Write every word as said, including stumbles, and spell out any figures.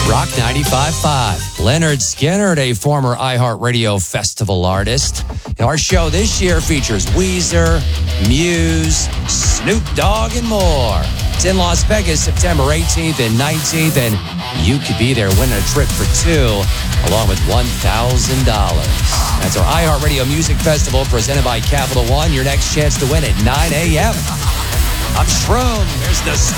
Rock ninety-five point five. Leonard Skinner, a former iHeartRadio Festival artist. Our show this year features Weezer, Muse, Snoop Dogg, and more. It's in Las Vegas, September eighteenth and nineteenth, and you could be there winning a trip for two, along with one thousand dollars. That's our iHeartRadio Music Festival presented by Capital One. Your next chance to win at nine a.m. I'm Shroom. There's the